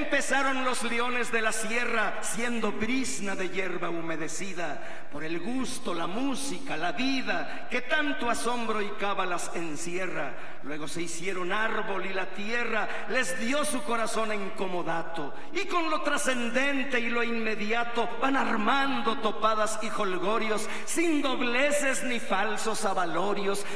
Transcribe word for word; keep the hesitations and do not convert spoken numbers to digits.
Empezaron los leones de la sierra, siendo brizna de hierba humedecida, por el gusto, la música, la vida, que tanto asombro y cábalas encierra. Luego se hicieron árbol y la tierra les dio su corazón en comodato, y con lo trascendente y lo inmediato van armando topadas y jolgorios, sin dobleces ni falsos avalorios,